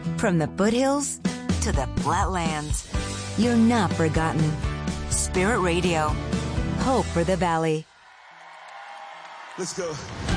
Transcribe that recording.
From the foothills to the flatlands, you're not forgotten. Spirit Radio. Hope for the Valley. Let's go.